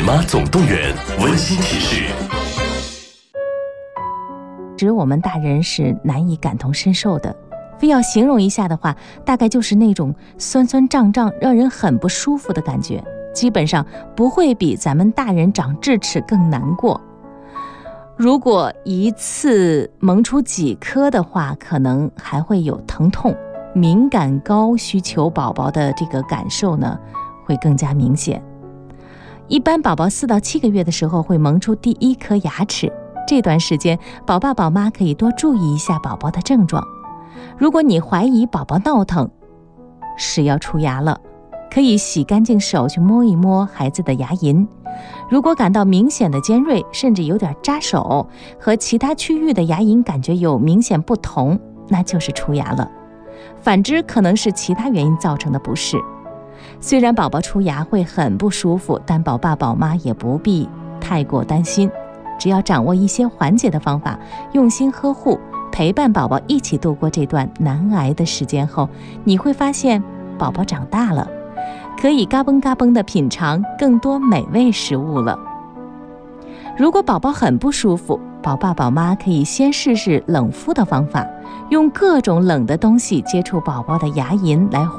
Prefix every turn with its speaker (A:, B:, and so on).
A: 妈总动员温馨提示。
B: 只我们大人是难以感同身受的，非要形容一下的话，大概就是那种酸酸胀胀让人很不舒服的感觉，基本上不会比咱们大人长智齿更难过。如果一次萌出几颗的话，可能还会有疼痛，敏感高需求宝宝的这个感受呢会更加明显。一般宝宝4到7个月的时候会萌出第1颗牙齿，这段时间宝爸宝妈可以多注意一下宝宝的症状。如果你怀疑宝宝闹腾是要出牙了，可以洗干净手去摸一摸孩子的牙龈，如果感到明显的尖锐，甚至有点扎手，和其他区域的牙龈感觉有明显不同，那就是出牙了。反之可能是其他原因造成的不适。虽然宝宝出牙会很不舒服，但宝爸宝妈也不必太过担心，只要掌握一些缓解的方法，用心呵护，陪伴宝宝一起度过这段难挨的时间后，你会发现宝宝长大了，可以嘎嘣嘎嘣地品尝更多美味食物了。如果宝宝很不舒服，宝爸宝妈可以先试试冷敷的方法，用各种冷的东西接触宝宝的牙龈来